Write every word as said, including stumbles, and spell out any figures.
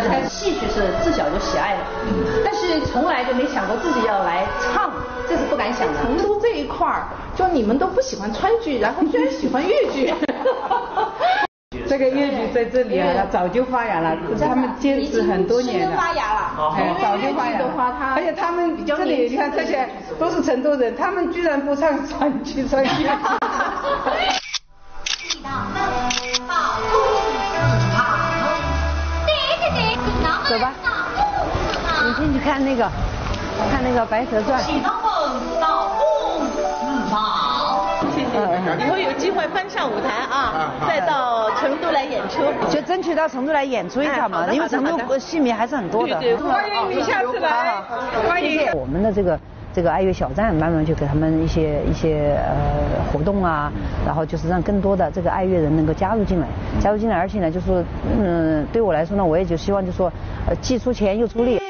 但戏曲是自小就喜爱的，但是从来就没想过自己要来唱，这是不敢想的。 成都这一块儿，就你们都不喜欢川剧，然后居然喜欢粤剧。 这个粤剧在这里啊，它早就发芽了，他们坚持很多年了。 发芽了， 哎，早就发芽了。而且他们这里你看这些都是成都人，他们居然不唱川剧，唱粤剧。 走吧，你进去看那个，看那个《白蛇传》。 启当梦到公子跑。谢谢，以后有机会搬上舞台啊，再到成都来演出， 就争取到成都来演出一场嘛，因为成都戏迷还是很多的。 对对， 欢迎你下次来，欢迎。 我们的这个这个爱乐小站，慢慢就给他们一些一些呃活动啊，然后就是让更多的这个爱乐人能够加入进来，加入进来，而且呢，就是说，嗯，对我来说呢，我也就希望就说，呃，既出钱又出力。